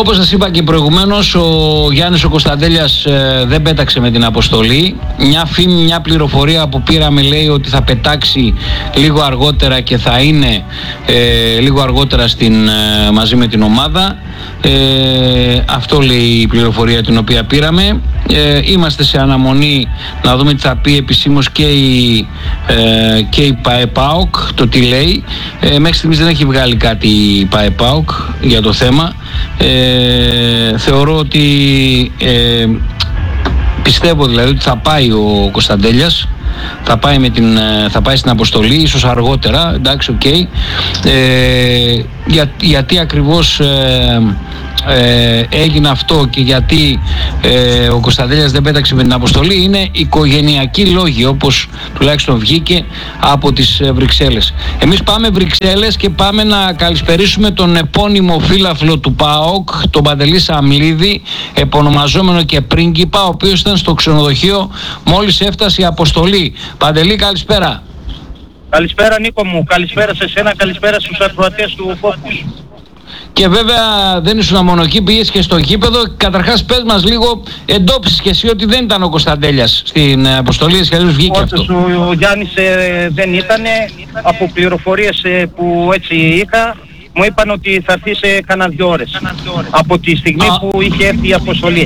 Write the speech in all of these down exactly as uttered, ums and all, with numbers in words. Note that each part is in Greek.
Όπως σας είπα και προηγουμένως, ο Γιάννης ο Κωνσταντέλιας ε, δεν πέταξε με την αποστολή. Μια φήμη, μια πληροφορία που πήραμε λέει ότι θα πετάξει λίγο αργότερα και θα είναι ε, λίγο αργότερα στην, ε, μαζί με την ομάδα. Ε, αυτό λέει η πληροφορία την οποία πήραμε. Ε, είμαστε σε αναμονή να δούμε τι θα πει επισήμως και η, ε, και η ΠΑΕΠΑΟΚ, το τι λέει. Ε, μέχρι στιγμής δεν έχει βγάλει κάτι η ΠΑΕΠΑΟΚ για το θέμα. Ε, θεωρώ ότι ε, πιστεύω δηλαδή ότι θα πάει ο Κωνσταντέλιας, θα πάει, με την, θα πάει στην αποστολή, ίσως αργότερα, εντάξει, οκ. Okay. Ε, για, γιατί ακριβώς ε, ε, έγινε αυτό και γιατί ε, ο Κωνσταντέλιας δεν πέταξε με την αποστολή είναι οικογενειακοί λόγοι, όπως τουλάχιστον βγήκε από τις Βρυξέλλες. Εμείς πάμε Βρυξέλλες και πάμε να καλησπερίσουμε τον επώνυμο φίλαθλο του ΠΑΟΚ, τον Παντελή Σαμλίδη, επωνομαζόμενο και πρίγκιπα, ο οποίος ήταν στο ξενοδοχείο μόλις έφτασε η αποστολή. Παντελή, καλησπέρα. Καλησπέρα Νίκο μου, καλησπέρα σε σένα, καλησπέρα στους ακροατές του Focus. Και βέβαια δεν ήσουν μόνο εκεί, πήγες και στο γήπεδο. Καταρχάς πες μας λίγο, εντόπισες και εσύ ότι δεν ήταν ο Κωνσταντέλιας στην αποστολή, σχεδόν βγήκε Όχι, αυτό. Ο, ο Γιάννης ε, δεν ήταν, από πληροφορίες ε, που έτσι είχα, μου είπαν ότι θα έρθει σε κανένα δυο ώρες, από τη στιγμή Α. που είχε έρθει η αποστολή.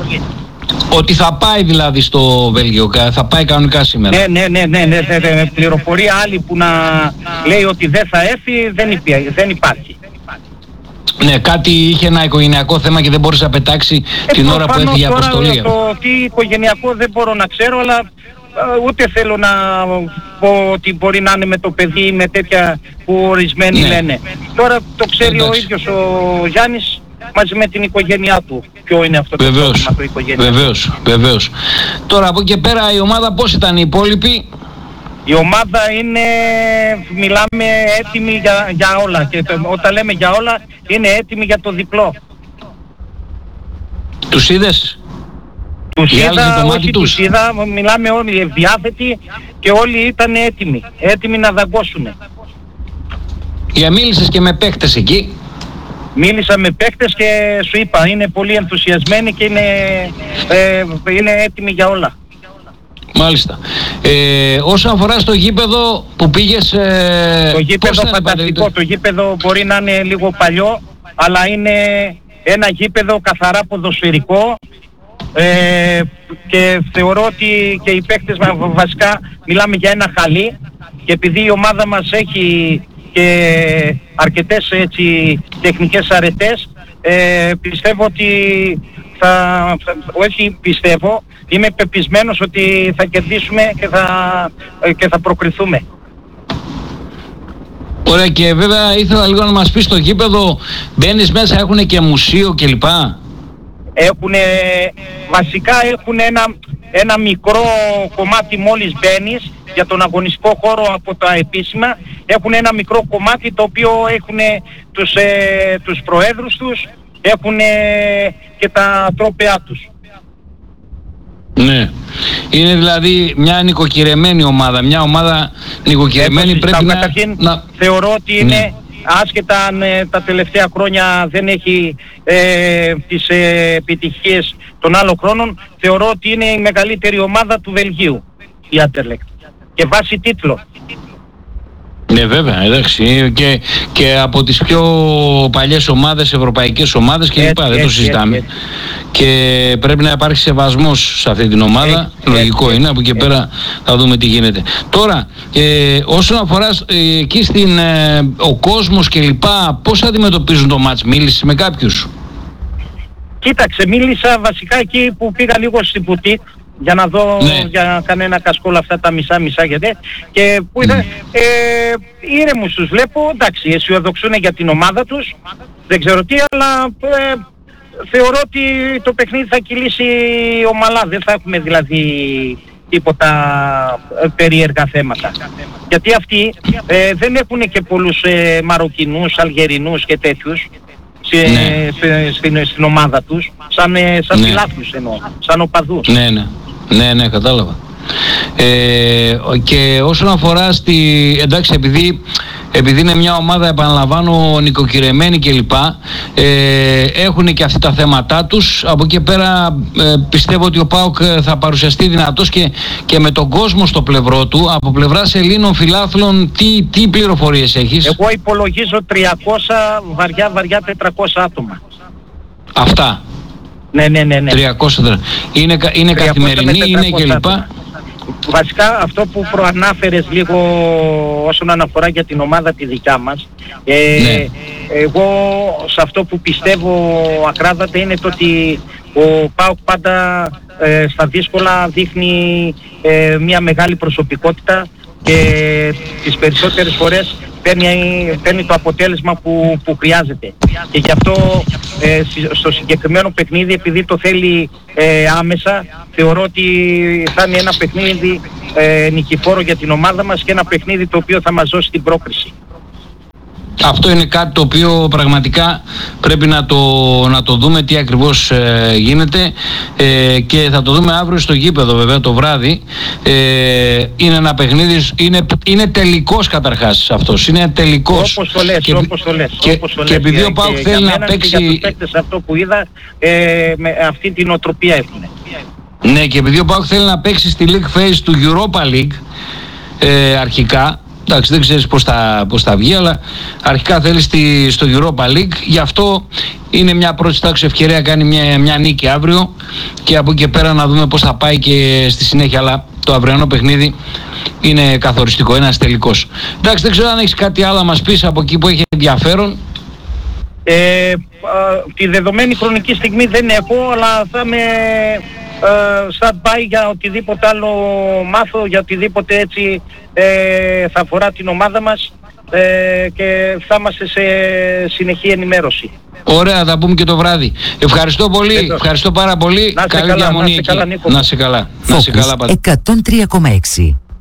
Ότι θα πάει δηλαδή στο Βέλγιο, θα πάει κανονικά σήμερα. Ναι, ναι, ναι, ναι, ναι, ναι, ναι. Πληροφορία άλλη που να λέει ότι δεν θα έρθει δεν, υπή, δεν υπάρχει. Ναι, κάτι είχε ένα οικογενειακό θέμα και δεν μπορούσε να πετάξει ε, την ώρα που έφυγε η αποστολή. Το τι οικογενειακό δεν μπορώ να ξέρω, αλλά ούτε θέλω να πω ότι μπορεί να είναι με το παιδί ή με τέτοια που ορισμένοι ναι. λένε. Τώρα το ξέρει Εντάξει. ο ίδιος ο Γιάννης μαζί με την οικογένειά του. Ποιο είναι αυτό το πρόβλημα το οικογενειακό. Βεβαίως, βεβαίως. Τώρα από εκεί πέρα η ομάδα πώς ήταν οι υπόλοιποι? Η ομάδα είναι, μιλάμε έτοιμη για, για όλα και το, όταν λέμε για όλα είναι έτοιμη για το διπλό. Τους είδες? Τους είδα, όχι τους είδα, μιλάμε όλοι ευδιάθετοι και όλοι ήταν έτοιμοι, έτοιμοι να δαγκώσουν. Για μίλησες και με παίκτες εκεί? Μίλησα με παίκτες και σου είπα, είναι πολύ ενθουσιασμένοι και είναι, ε, είναι έτοιμοι για όλα. Μάλιστα. Ε, όσον αφορά στο γήπεδο που πήγες... Ε, το γήπεδο φανταστικό, το γήπεδο μπορεί να είναι λίγο παλιό, αλλά είναι ένα γήπεδο καθαρά ποδοσφαιρικό ε, και θεωρώ ότι και οι παίκτες βασικά μιλάμε για ένα χαλί και επειδή η ομάδα μας έχει και αρκετές έτσι τεχνικές αρετές ε, πιστεύω ότι θα, θα, όχι πιστεύω, είμαι πεπισμένος ότι θα κερδίσουμε και θα, και θα προκριθούμε. Ωραία, και βέβαια ήθελα λίγο να μας πεις στο γήπεδο, μπαίνεις μέσα, έχουν και μουσείο κλπ. Έχουν, βασικά έχουν ένα, ένα μικρό κομμάτι μόλις μπαίνεις για τον αγωνιστικό χώρο από τα επίσημα, έχουν ένα μικρό κομμάτι το οποίο έχουν τους, ε, τους προέδρους τους, έχουν και τα τρόπαιά τους. Ναι. Είναι δηλαδή μια νοικοκυρεμένη ομάδα, μια ομάδα νοικοκυρεμένη πρέπει να... Καταρχήν να... θεωρώ ότι είναι, ναι. άσχετα αν ε, τα τελευταία χρόνια δεν έχει ε, τις ε, επιτυχίες των άλλων χρόνων, θεωρώ ότι είναι η μεγαλύτερη ομάδα του Βελγίου, η Anderlecht. Και βάσει τίτλο. Ναι, βέβαια, εντάξει, και, και από τις πιο παλιές ομάδες, ευρωπαϊκές ομάδες και λοιπά, δεν το συζητάμε. Έτσι, έτσι. Και πρέπει να υπάρχει σεβασμός σε αυτή την ομάδα, έτσι, λογικό έτσι, είναι, από εκεί έτσι. Πέρα θα δούμε τι γίνεται. Τώρα, ε, όσον αφορά ε, εκεί στην, ε, ο κόσμος και λοιπά, πώς αντιμετωπίζουν το μάτς, μίλησες με κάποιους? Κοίταξε, μίλησα βασικά εκεί που πήγα λίγο στην Πουτίκ, για να δω ναι. για κανένα κασκόλ αυτά τα μισά-μισά γιατί και που είδα, ε, ήρεμους τους βλέπω, εντάξει, αισιοδοξούν για την ομάδα τους, δεν ξέρω τι, αλλά ε, θεωρώ ότι το παιχνίδι θα κυλήσει ομαλά, δεν θα έχουμε δηλαδή τίποτα ε, περίεργα θέματα. Γιατί αυτοί ε, δεν έχουν και πολλούς ε, Μαροκινούς, Αλγερινούς και τέτοιους ναι. στην, στην, στην ομάδα τους, σαν, σαν ναι. φιλάθλους εννοώ, σαν οπαδούς. Ναι, ναι. Ναι, ναι, κατάλαβα. Ε, και όσον αφορά στη... Εντάξει, επειδή επειδή είναι μια ομάδα, επαναλαμβάνω, νοικοκυρεμένη κλπ, ε, έχουν και αυτά τα θέματά τους. Από εκεί πέρα ε, πιστεύω ότι ο ΠΑΟΚ θα παρουσιαστεί δυνατός και, και με τον κόσμο στο πλευρό του. Από πλευράς Ελλήνων φιλάθλων, τι, τι πληροφορίες έχεις? Εγώ υπολογίζω τριακόσια, βαριά βαριά τετρακόσια άτομα. Αυτά. Ναι, ναι, ναι, ναι. τριακόσια. Είναι, είναι καθημερινή, είναι κλπ. Βασικά αυτό που προανάφερες λίγο όσον αναφορά για την ομάδα τη δικιά μας, ε, ναι. εγώ σε αυτό που πιστεύω ακράδαντα είναι το ότι ο ΠΑΟΚ πάντα ε, στα δύσκολα δείχνει ε, μια μεγάλη προσωπικότητα και τις περισσότερες φορές παίρνει, παίρνει το αποτέλεσμα που, που χρειάζεται. Και γι' αυτό ε, στο συγκεκριμένο παιχνίδι, επειδή το θέλει ε, άμεσα, θεωρώ ότι θα είναι ένα παιχνίδι ε, νικηφόρο για την ομάδα μας και ένα παιχνίδι το οποίο θα μας δώσει την πρόκριση. Αυτό είναι κάτι το οποίο πραγματικά πρέπει να το, να το δούμε τι ακριβώς ε, γίνεται ε, και θα το δούμε αύριο στο γήπεδο βέβαια το βράδυ. Ε, είναι ένα παιχνίδι, είναι, είναι τελικός καταρχάς αυτός, είναι τελικός. Όπως το λες, και, όπως το λες. Και, όπως το και λες. επειδή ο ΠΑΟΚ θέλει να παίξει... Και για τους παίκτες αυτό που είδα, ε, με αυτή την οτροπία έχουν. Ναι, και επειδή ο ΠΑΟΚ θέλει να παίξει στη League Phase του Europa League ε, αρχικά, εντάξει, δεν ξέρεις πώς θα, πώς θα βγει, αλλά αρχικά θέλει στη, στο Europa League. Γι' αυτό είναι μια πρώτη τάξη ευκαιρία, κάνει μια, μια νίκη αύριο και από εκεί και πέρα να δούμε πώς θα πάει και στη συνέχεια. Αλλά το αυριανό παιχνίδι είναι καθοριστικό, ένας τελικός. Εντάξει, δεν ξέρω αν έχεις κάτι άλλο να μας πεις από εκεί που έχει ενδιαφέρον. Ε, α, τη δεδομένη χρονική στιγμή δεν έχω, αλλά θα είμαι uh, stand-by για οτιδήποτε άλλο μάθω, για οτιδήποτε έτσι ε, θα αφορά την ομάδα μας ε, και θα είμαστε σε συνεχή ενημέρωση. Ωραία, θα πούμε και το βράδυ. Ευχαριστώ πολύ, Έτω. ευχαριστώ πάρα πολύ. Να σε Καλή καλά, διαμονή να σε καλά, Νίκο. Να σε καλά, να σε καλά. εκατόν τρία κόμμα έξι